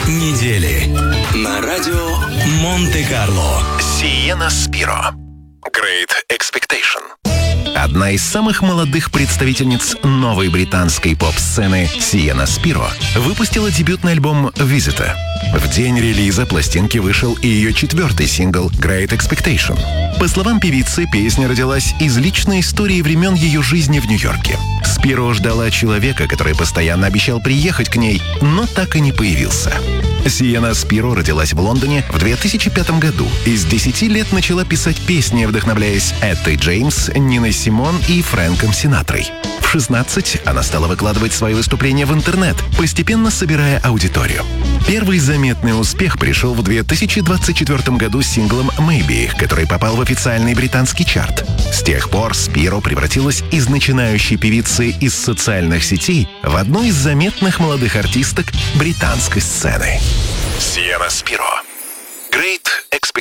недели на радио Монте-Карло. Сиена Спиро. Great Expectation. Одна из самых молодых представительниц новой британской поп-сцены Сиена Спиро выпустила дебютный альбом «Visitor». В день релиза пластинки вышел и ее 4-й сингл «Great Expectation». По словам певицы, песня родилась из личной истории времен ее жизни в Нью-Йорке. Спиро ждала человека, который постоянно обещал приехать к ней, но так и не появился. Сиена Спиро родилась в Лондоне в 2005 году и с 10 лет начала писать песни, вдохновляясь Эттой Джеймс, Ниной Симон и Фрэнком Синатрой. В 16 она стала выкладывать свои выступления в интернет, постепенно собирая аудиторию. Первый заметный успех пришел в 2024 году с синглом «Maybe», который попал в официальный британский чарт. С тех пор Спиро превратилась из начинающей певицы из социальных сетей в одну из заметных молодых артисток британской сцены. Сиена Спиро. Great Expectation.